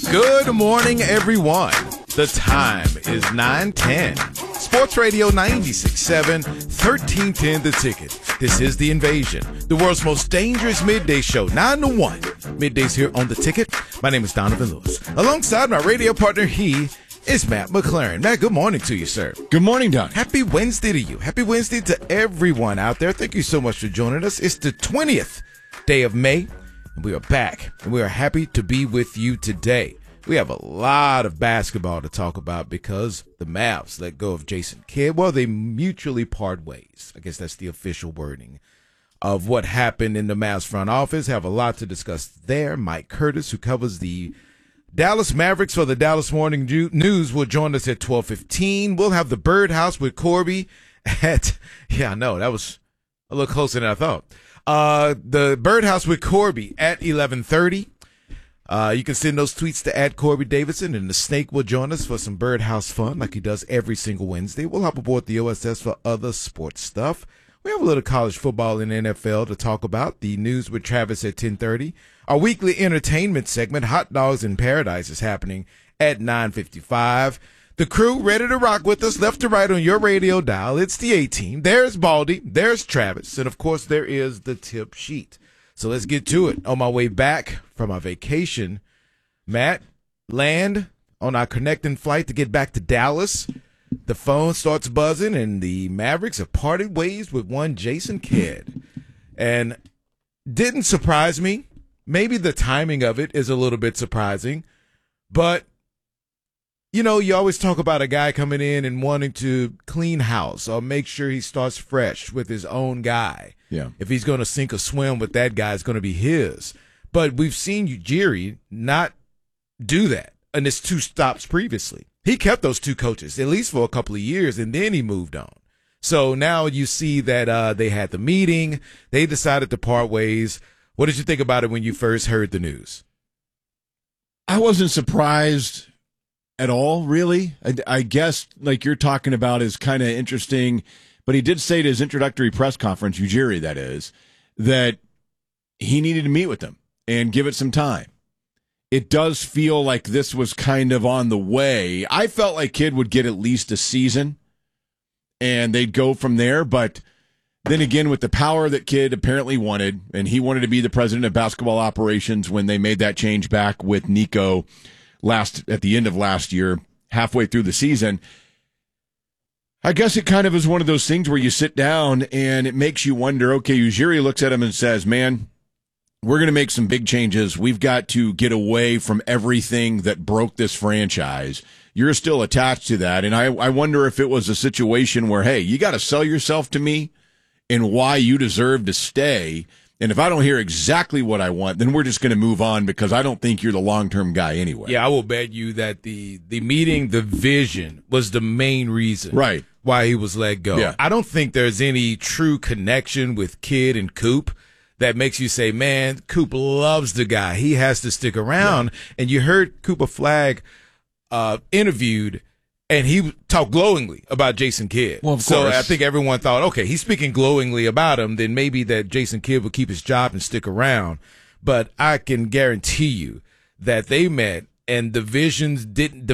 Good morning, everyone. The time is 9:10. Sports Radio 96.7, 1310 The Ticket. This is The Invasion, the world's most dangerous midday show, 9 to 1. Middays here on The Ticket. My name is Donovan Lewis. Alongside my radio partner, he is Matt McLaren. Matt, good morning to you, sir. Good morning, Don. Happy Wednesday to you. Happy Wednesday to everyone out there. Thank you so much for joining us. It's the 20th day of May, and we are back, and we are happy to be with you today. We have a lot of basketball to talk about because the Mavs let go of Jason Kidd. Well, they mutually part ways. I guess that's the official wording of what happened in the Mavs front office. Have a lot to discuss there. Mike Curtis, who covers the Dallas Mavericks for the Dallas Morning News, will join us at 12:15. We'll have the Birdhouse with Corby at, yeah, I know, that was a little closer than I thought. The Birdhouse with Corby at 11:30. You can send those tweets to @CorbyDavidson, and the Snake will join us for some Birdhouse fun like he does every single Wednesday. We'll hop aboard the OSS for other sports stuff. We have a little college football and NFL to talk about. The news with Travis at 10:30. Our weekly entertainment segment, Hot Dogs in Paradise, is happening at 9:55. The crew ready to rock with us left to right on your radio dial. It's the A-Team. There's Baldy. There's Travis. And, of course, there is the tip sheet. So let's get to it. On my way back from our vacation, Matt, land on our connecting flight to get back to Dallas. The phone starts buzzing, and the Mavericks have parted ways with one Jason Kidd. And didn't surprise me. Maybe the timing of it is a little bit surprising. But, you know, you always talk about a guy coming in and wanting to clean house or make sure he starts fresh with his own guy. Yeah. If he's going to sink or swim with that guy, it's going to be his. But we've seen Ujiri not do that in his two stops previously. He kept those two coaches, at least for a couple of years, and then he moved on. So now you see that they had the meeting. They decided to part ways. What did you think about it when you first heard the news? I wasn't surprised at all, really. I guess, like you're talking about, is kind of interesting. But he did say to his introductory press conference, Ujiri, that is, that he needed to meet with them and give it some time. It does feel like this was kind of on the way. I felt like Kidd would get at least a season, and they'd go from there. But then again, with the power that Kidd apparently wanted, and he wanted to be the president of basketball operations when they made that change back with Nico at the end of last year, halfway through the season, I guess it kind of is one of those things where you sit down and it makes you wonder, okay, Ujiri looks at him and says, man, we're going to make some big changes. We've got to get away from everything that broke this franchise. You're still attached to that. And I wonder if it was a situation where, hey, you got to sell yourself to me and why you deserve to stay. And if I don't hear exactly what I want, then we're just going to move on because I don't think you're the long-term guy anyway. Yeah, I will bet you that the meeting, the vision, was the main reason why he was let go. Yeah. I don't think there's any true connection with Kidd and Coop that makes you say, man, Coop loves the guy. He has to stick around. Yeah. And you heard Cooper Flagg interviewed, and he talked glowingly about Jason Kidd. Well, of course. So I think everyone thought, okay, he's speaking glowingly about him, then maybe that Jason Kidd will keep his job and stick around. But I can guarantee you that they met, and the visions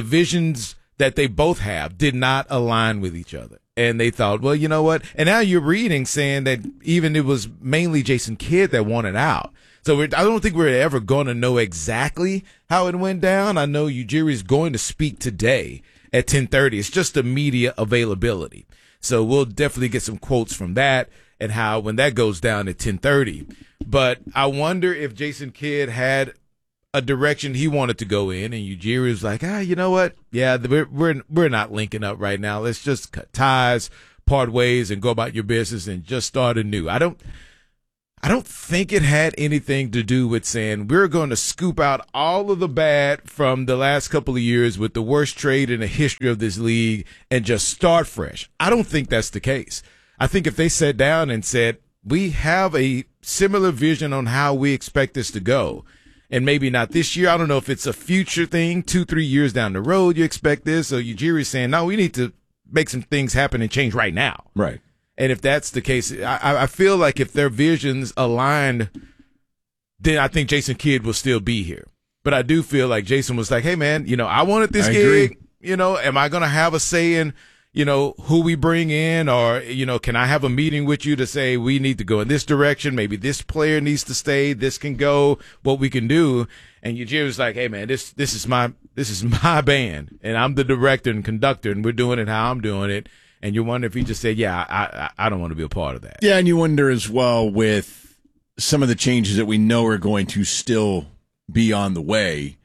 that they both have did not align with each other. And they thought, well, you know what? And now you're reading saying that even it was mainly Jason Kidd that wanted out. So I don't think we're ever going to know exactly how it went down. I know Ujiri is going to speak today at 10:30. It's just the media availability. So we'll definitely get some quotes from that and how when that goes down at 10:30. But I wonder if Jason Kidd had a direction he wanted to go in, and Ujiri was like, you know what? Yeah, we're not linking up right now. Let's just cut ties, part ways, and go about your business and just start anew. I don't think it had anything to do with saying we're going to scoop out all of the bad from the last couple of years with the worst trade in the history of this league and just start fresh. I don't think that's the case. I think if they sat down and said, we have a similar vision on how we expect this to go, and maybe not this year. I don't know if it's a future thing, 2-3 years down the road you expect this. So Ujiri's saying, no, we need to make some things happen and change right now. Right. And if that's the case, I feel like if their visions aligned, then I think Jason Kidd will still be here. But I do feel like Jason was like, hey, man, I wanted this gig. Agree. Am I going to have a say in, who we bring in, or, can I have a meeting with you to say we need to go in this direction? Maybe this player needs to stay. This can go, what we can do. And Ujiri was like, hey, man, this is my band, and I'm the director and conductor, and we're doing it how I'm doing it. And you wonder if he just said, yeah, I don't want to be a part of that. Yeah, and you wonder as well with some of the changes that we know are going to still be on the way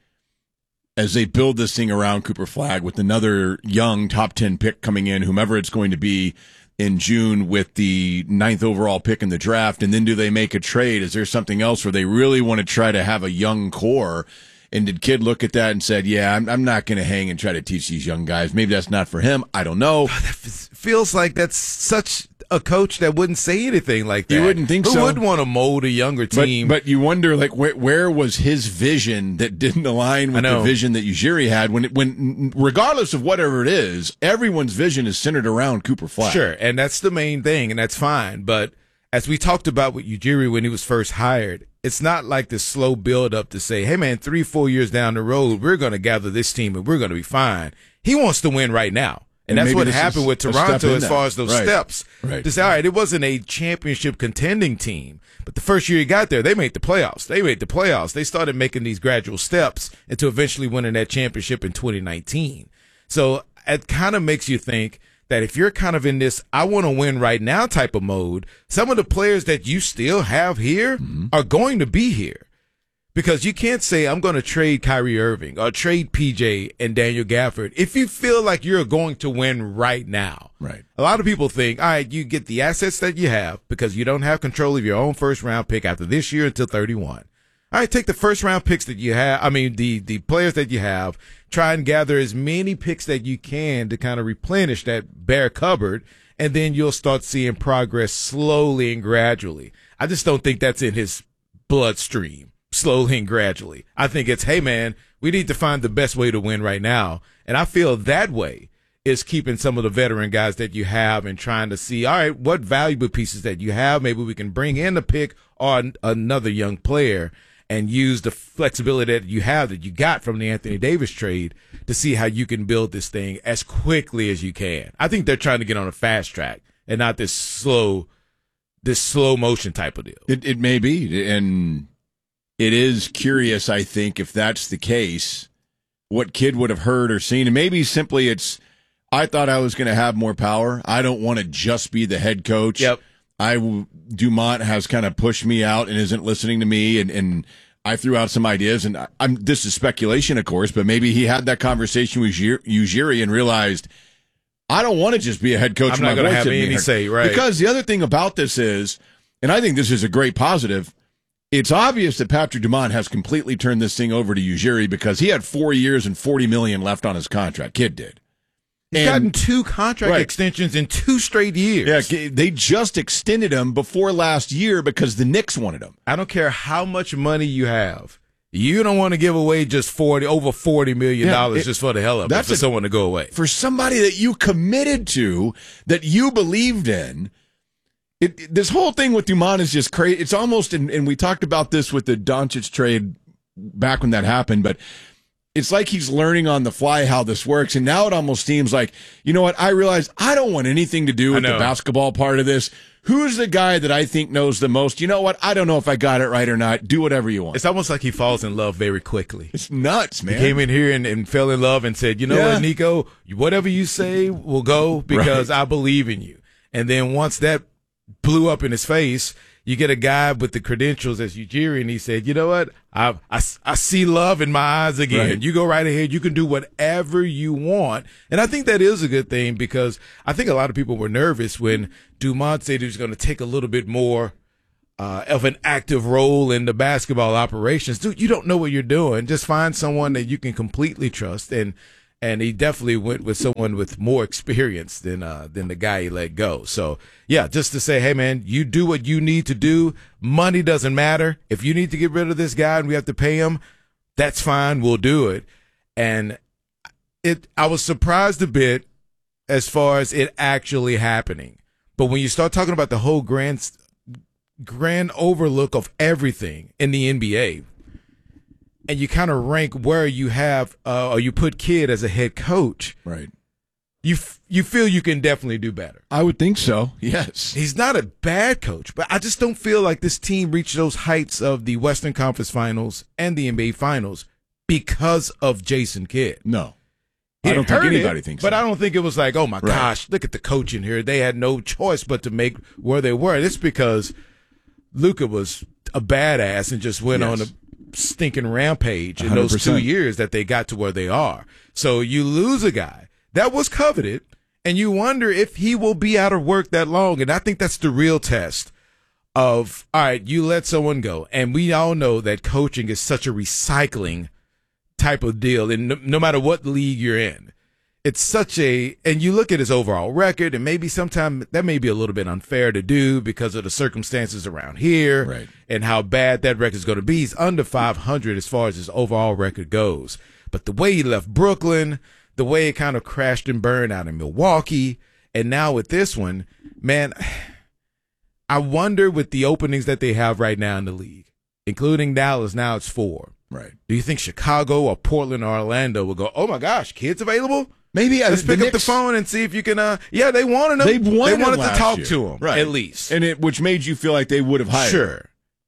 as they build this thing around Cooper Flagg with another young top 10 pick coming in, whomever it's going to be in June with the 9th overall pick in the draft. And then do they make a trade? Is there something else where they really want to try to have a young core? And did Kidd look at that and said, yeah, I'm not going to hang and try to teach these young guys. Maybe that's not for him. I don't know. That feels like that's such a coach that wouldn't say anything like that. You wouldn't think so. Who would want to mold a younger team? But you wonder, like, where was his vision that didn't align with the vision that Ujiri had? When regardless of whatever it is, everyone's vision is centered around Cooper Flagg. Sure, and that's the main thing, and that's fine. But as we talked about with Ujiri when he was first hired, it's not like this slow build-up to say, hey, man, 3-4 years down the road, we're going to gather this team and we're going to be fine. He wants to win right now. And that's what happened with Toronto as far as those steps. Right. To say, all right, it wasn't a championship contending team, but the first year he got there, they made the playoffs. They started making these gradual steps into eventually winning that championship in 2019. So it kind of makes you think that if you're kind of in this I want to win right now type of mode, some of the players that you still have here are going to be here. Because you can't say, I'm going to trade Kyrie Irving or trade PJ and Daniel Gafford if you feel like you're going to win right now. Right. A lot of people think, all right, you get the assets that you have because you don't have control of your own first-round pick after this year until 31. All right, take the first-round picks that you have, the players that you have, try and gather as many picks that you can to kind of replenish that bare cupboard, and then you'll start seeing progress slowly and gradually. I just don't think that's in his bloodstream. Slowly and gradually. I think it's, hey, man, we need to find the best way to win right now. And I feel that way is keeping some of the veteran guys that you have and trying to see, all right, what valuable pieces that you have. Maybe we can bring in a pick or another young player and use the flexibility that you have that you got from the Anthony Davis trade to see how you can build this thing as quickly as you can. I think they're trying to get on a fast track and not this slow motion type of deal. It may be. And it is curious, I think, if that's the case, what Kidd would have heard or seen. And maybe simply it's, I thought I was going to have more power. I don't want to just be the head coach. Yep. Dumont has kind of pushed me out and isn't listening to me. And I threw out some ideas. And this is speculation, of course, but maybe he had that conversation with Ujiri and realized, I don't want to just be a head coach. I'm not going to have any say, right? Because the other thing about this is, and I think this is a great positive, it's obvious that Patrick Dumont has completely turned this thing over to Ujiri because he had 4 years and $40 million left on his contract. Kidd did. He's gotten 2 contract extensions in 2 straight years. Yeah, they just extended him before last year because the Knicks wanted him. I don't care how much money you have. You don't want to give away just over $40 million just for the hell of it, for someone to go away. For somebody that you committed to, that you believed in. This whole thing with Dumont is just crazy. It's almost, and we talked about this with the Doncic trade back when that happened, but it's like he's learning on the fly how this works. And now it almost seems like, you know what? I realize I don't want anything to do with the basketball part of this. Who's the guy that I think knows the most? You know what? I don't know if I got it right or not. Do whatever you want. It's almost like he falls in love very quickly. It's nuts, man. He came in here and fell in love and said, you know what, Nico, whatever you say will go because I believe in you. And then once that blew up in his face, you get a guy with the credentials as Ujiri, and he said, you know what, I see love in my eyes again. Right. You go right ahead. You can do whatever you want. And I think that is a good thing because I think a lot of people were nervous when Dumont said he was going to take a little bit more of an active role in the basketball operations. Dude, you don't know what you're doing. Just find someone that you can completely trust. And he definitely went with someone with more experience than the guy he let go. So, yeah, just to say, hey, man, you do what you need to do. Money doesn't matter. If you need to get rid of this guy and we have to pay him, that's fine. We'll do it. And I was surprised a bit as far as it actually happening. But when you start talking about the whole grand overlook of everything in the NBA, and you kind of rank where you have or you put Kidd as a head coach, right? You feel you can definitely do better. I would think so. Yes, he's not a bad coach, but I just don't feel like this team reached those heights of the Western Conference Finals and the NBA Finals because of Jason Kidd. No. I don't think anybody thinks but so. I don't think it was like, oh my gosh, look at the coaching here. They had no choice but to make where they were. It's because Luka was a badass and just went on a stinking rampage in 100%. Those 2 years that they got to where they are. So you lose a guy that was coveted, and you wonder if he will be out of work that long. And I think that's the real test of, all right, you let someone go. And we all know that coaching is such a recycling type of deal, and no matter what league you're in, it's such a, and you look at his overall record, and maybe sometimes that may be a little bit unfair to do because of the circumstances around here, right, and how bad that record is going to be. He's under 500 as far as his overall record goes, but the way he left Brooklyn, the way it kind of crashed and burned out in Milwaukee, and now with this one, man, I wonder with the openings that they have right now in the league, including Dallas, now it's 4. Right. Do you think Chicago or Portland or Orlando will go, oh my gosh, Kidd's available? Maybe let's pick up the phone and see if you can. Yeah, they wanted him. They wanted to talk to him, right, at least, and which made you feel like they would have hired. Sure. Him.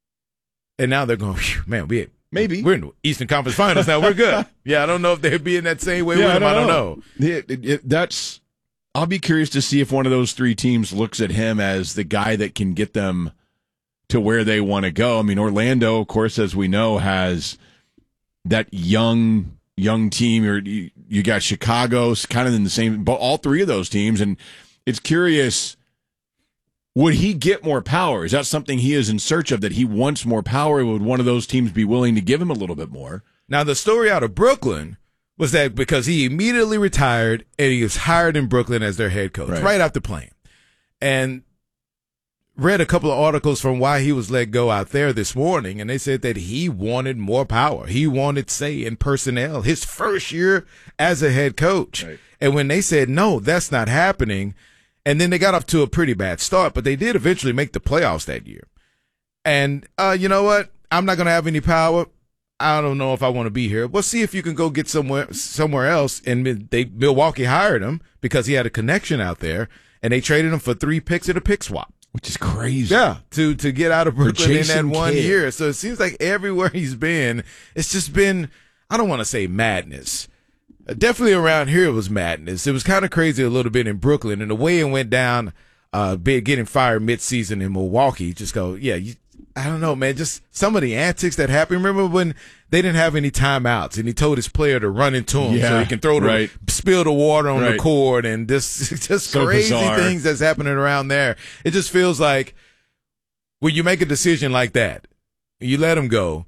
And now they're going, man, we're in the Eastern Conference Finals now. We're good. Yeah, I don't know if they'd be in that same way with him. I don't know. That's. I'll be curious to see if one of those 3 teams looks at him as the guy that can get them to where they want to go. I mean, Orlando, of course, as we know, has that young team. You got Chicago, kind of in the same, but all 3 of those teams, and it's curious. Would he get more power? Is that something he is in search of? That he wants more power? Would one of those teams be willing to give him a little bit more? Now, the story out of Brooklyn was that because he immediately retired and he was hired in Brooklyn as their head coach right after playing, and read a couple of articles from why he was let go out there this morning, and they said that he wanted more power. He wanted say in personnel his first year as a head coach. Right. And when they said, no, that's not happening, and then they got off to a pretty bad start, but they did eventually make the playoffs that year. And you know what? I'm not going to have any power. I don't know if I want to be here. We'll see if you can go get somewhere else. And Milwaukee hired him because he had a connection out there, and they traded him for 3 picks at a pick swap. Which is crazy. Yeah, to get out of Brooklyn in that 1 year. So it seems like everywhere he's been, it's just been, I don't want to say madness. Definitely around here it was madness. It was kind of crazy a little bit in Brooklyn. And the way it went down, getting fired midseason in Milwaukee, just go, I don't know, man, just some of the antics that happened. Remember when they didn't have any timeouts and he told his player to run into him so he can spill the water on the court, and just so crazy bizarre things that's happening around there. It just feels like when you make a decision like that, you let him go,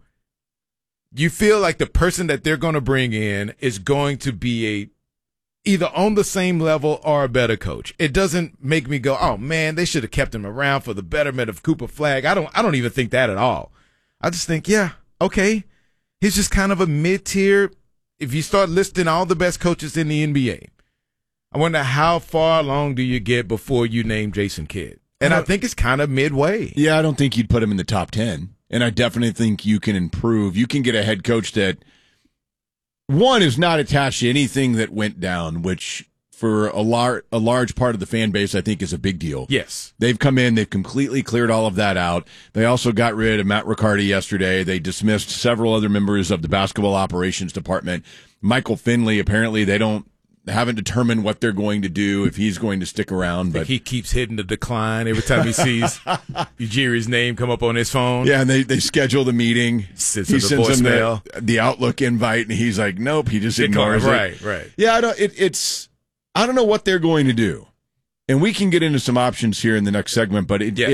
you feel like the person that they're going to bring in is going to be either on the same level or a better coach. It doesn't make me go, oh man, they should have kept him around for the betterment of Cooper Flagg. I don't even think that at all. I just think, okay. He's just kind of a mid-tier. If you start listing all the best coaches in the NBA, I wonder how far along do you get before you name Jason Kidd? And I think it's kind of midway. Yeah, I don't think you'd put him in the top 10. And I definitely think you can improve. You can get a head coach that, one, is not attached to anything that went down, which for a large part of the fan base, I think, is a big deal. Yes. They've come in. They've completely cleared all of that out. They also got rid of Matt Riccardi yesterday. They dismissed several other members of the basketball operations department. Michael Finley, apparently they haven't determined what they're going to do, if he's going to stick around. But he keeps hitting the decline every time he sees Ujiri's name come up on his phone. Yeah, and they schedule the meeting. He sends him the Outlook invite, and he's like, nope, he just ignores it. Right. Yeah, I don't know what they're going to do. And we can get into some options here in the next segment, but it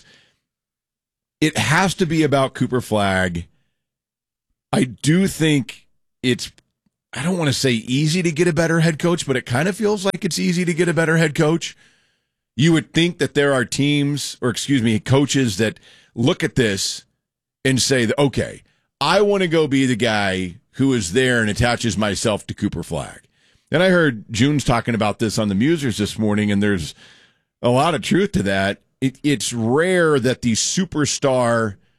has to be about Cooper Flagg. I do think I don't want to say easy to get a better head coach, but it kind of feels like it's easy to get a better head coach. You would think that there are coaches that look at this and say, okay, I want to go be the guy who is there and attaches myself to Cooper Flagg. And I heard June's talking about this on the Musers this morning, and there's a lot of truth to that. It's rare that the superstar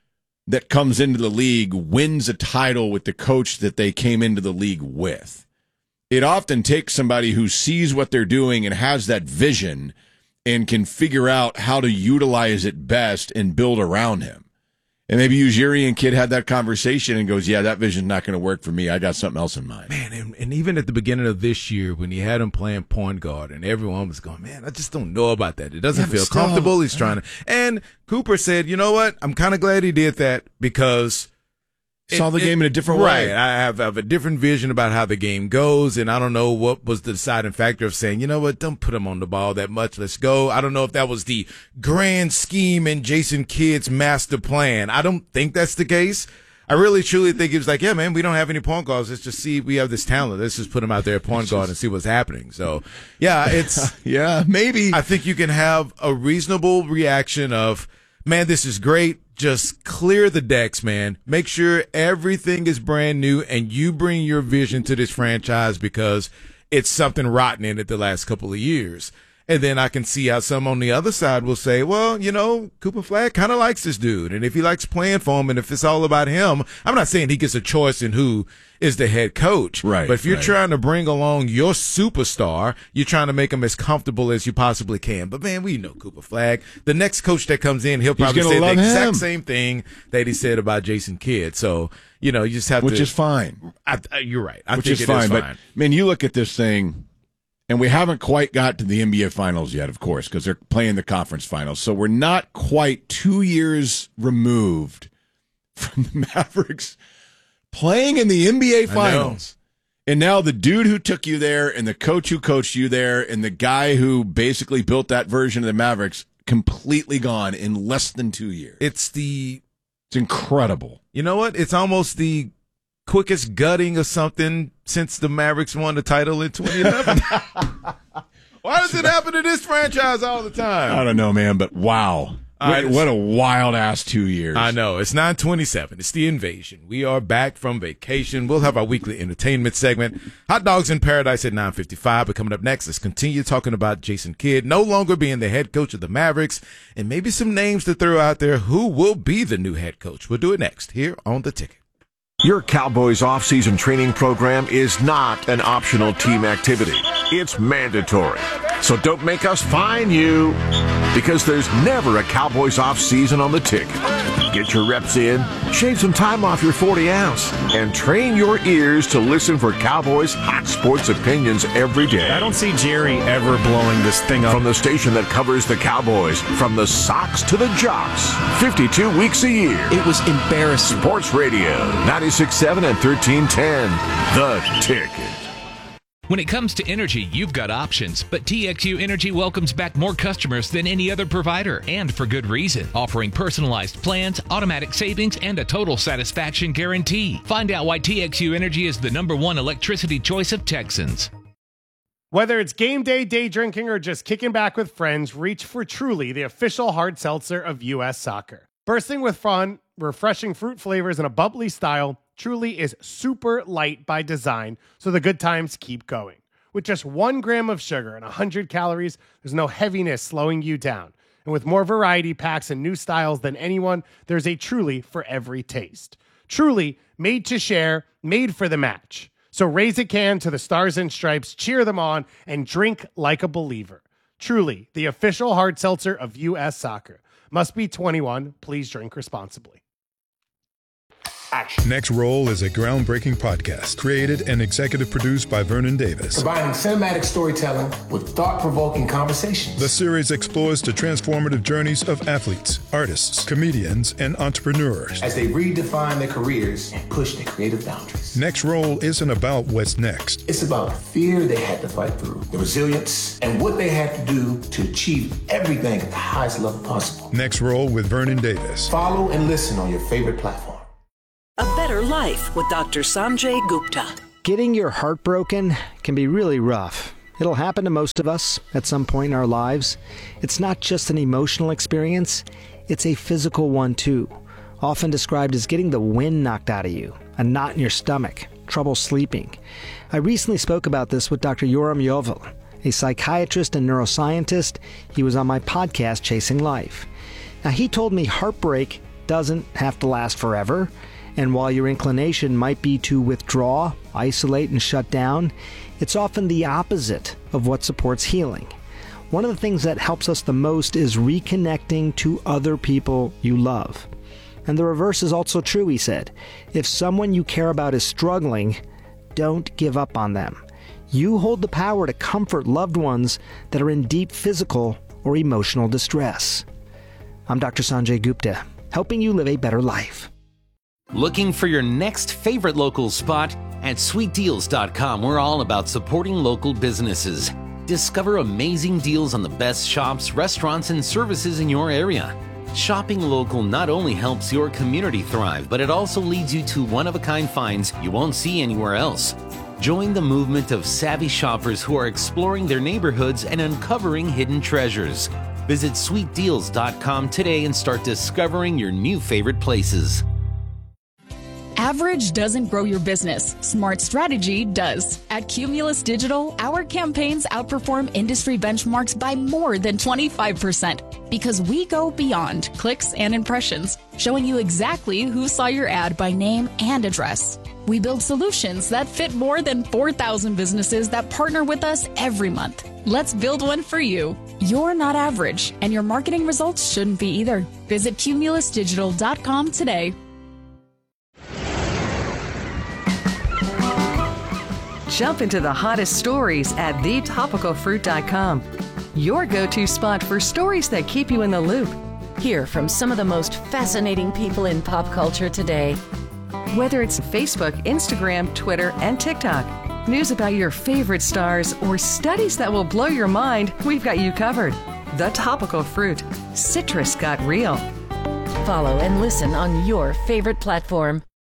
that comes into the league wins a title with the coach that they came into the league with. It often takes somebody who sees what they're doing and has that vision and can figure out how to utilize it best and build around him. And maybe Ujiri and Kidd had that conversation and goes, yeah, that vision's not going to work for me. I got something else in mind. Man, and even at the beginning of this year when he had him playing point guard and everyone was going, man, I just don't know about that. It doesn't feel comfortable. He's trying to. And Cooper said, you know what? I'm kind of glad he did that because saw the game in a different way. Right. I have a different vision about how the game goes, and I don't know what was the deciding factor of saying, you know what, don't put him on the ball that much. Let's go. I don't know if that was the grand scheme in Jason Kidd's master plan. I don't think that's the case. I really truly think he was like, yeah, man, we don't have any point guards. Let's just see if we have this talent. Let's just put him out there at point guard and see what's happening. So, yeah, it's yeah, maybe. I think you can have a reasonable reaction of, man, this is great. Just clear the decks, man. Make sure everything is brand new and you bring your vision to this franchise because it's something rotten in it the last couple of years. And then I can see how some on the other side will say, well, you know, Cooper Flagg kind of likes this dude. And if he likes playing for him and if it's all about him, I'm not saying he gets a choice in who is the head coach. Right. But if you're trying to bring along your superstar, you're trying to make him as comfortable as you possibly can. But, man, we know Cooper Flagg. The next coach that comes in, he'll probably say the exact same thing that he said about Jason Kidd. So, you know, you just have to. Which is fine. You're right. I Which think is fine. But, man, you look at this thing. And we haven't quite got to the NBA Finals yet, of course, because they're playing the conference finals. So we're not quite 2 years removed from the Mavericks playing in the NBA Finals. And now the dude who took you there and the coach who coached you there and the guy who basically built that version of the Mavericks completely gone in less than 2 years. It's incredible. You know what? It's almost the quickest gutting of something since the Mavericks won the title in 2011. Why does it happen to this franchise all the time? I don't know, man, but wow. What a wild-ass 2 years. I know. It's 9/27. It's the invasion. We are back from vacation. We'll have our weekly entertainment segment. Hot Dogs in Paradise at 9:55. But coming up next, let's continue talking about Jason Kidd no longer being the head coach of the Mavericks and maybe some names to throw out there who will be the new head coach. We'll do it next here on The Ticket. Your Cowboys off-season training program is not an optional team activity. It's mandatory. So don't make us fine you, because there's never a Cowboys off-season on The Ticket. Get your reps in, shave some time off your 40-ounce, and train your ears to listen for Cowboys hot sports opinions every day. I don't see Jerry ever blowing this thing up. From the station that covers the Cowboys, from the Sox to the Jocks, 52 weeks a year. It was embarrassing. Sports Radio, 96.7 and 1310. The Ticket. When it comes to energy, you've got options, but TXU Energy welcomes back more customers than any other provider, and for good reason, offering personalized plans, automatic savings, and a total satisfaction guarantee. Find out why TXU Energy is the #1 electricity choice of Texans. Whether it's game day, day drinking, or just kicking back with friends, reach for Truly, the official hard seltzer of U.S. Soccer. Bursting with fun, refreshing fruit flavors, and a bubbly style, Truly is super light by design, so the good times keep going. With just 1 gram of sugar and 100 calories, there's no heaviness slowing you down. And with more variety packs and new styles than anyone, there's a Truly for every taste. Truly, made to share, made for the match. So raise a can to the Stars and Stripes, cheer them on, and drink like a believer. Truly, the official hard seltzer of U.S. Soccer. Must be 21. Please drink responsibly. Action. Next Roll is a groundbreaking podcast created and executive produced by Vernon Davis. Combining cinematic storytelling with thought-provoking conversations. The series explores the transformative journeys of athletes, artists, comedians, and entrepreneurs as they redefine their careers and push their creative boundaries. Next Roll isn't about what's next. It's about the fear they had to fight through, the resilience, and what they had to do to achieve everything at the highest level possible. Next Roll with Vernon Davis. Follow and listen on your favorite platform. A Better Life with Dr. Sanjay Gupta. Getting your heart broken can be really rough. It'll happen to most of us at some point in our lives. It's not just an emotional experience, it's a physical one too. Often described as getting the wind knocked out of you, a knot in your stomach, trouble sleeping. I recently spoke about this with Dr. Yoram Yovel, a psychiatrist and neuroscientist. He was on my podcast, Chasing Life. Now, he told me heartbreak doesn't have to last forever. And while your inclination might be to withdraw, isolate, and shut down, it's often the opposite of what supports healing. One of the things that helps us the most is reconnecting to other people you love. And the reverse is also true, he said. If someone you care about is struggling, don't give up on them. You hold the power to comfort loved ones that are in deep physical or emotional distress. I'm Dr. Sanjay Gupta, helping you live a better life. Looking for your next favorite local spot? At sweetdeals.com, we're all about supporting local businesses. Discover amazing deals on the best shops, restaurants, and services in your area. Shopping local not only helps your community thrive, but it also leads you to one-of-a-kind finds you won't see anywhere else. Join the movement of savvy shoppers who are exploring their neighborhoods and uncovering hidden treasures. Visit sweetdeals.com today and start discovering your new favorite places. Average doesn't grow your business. Smart strategy does. At Cumulus Digital, our campaigns outperform industry benchmarks by more than 25% because we go beyond clicks and impressions, showing you exactly who saw your ad by name and address. We build solutions that fit more than 4,000 businesses that partner with us every month. Let's build one for you. You're not average, and your marketing results shouldn't be either. Visit cumulusdigital.com today. Jump into the hottest stories at thetopicalfruit.com. Your go-to spot for stories that keep you in the loop. Hear from some of the most fascinating people in pop culture today. Whether it's Facebook, Instagram, Twitter, and TikTok, news about your favorite stars, or studies that will blow your mind, we've got you covered. The Topical Fruit. Citrus got real. Follow and listen on your favorite platform.